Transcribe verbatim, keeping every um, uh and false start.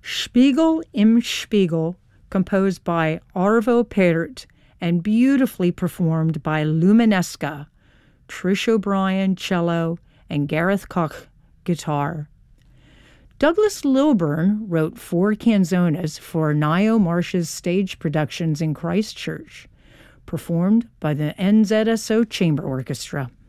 Spiegel im Spiegel, composed by Arvo Pärt and beautifully performed by Luminesca, Trish O'Brien, cello, and Gareth Koch, guitar. Douglas Lilburn wrote four canzonas for Ngaio Marsh's stage productions in Christchurch, performed by the N Z S O Chamber Orchestra.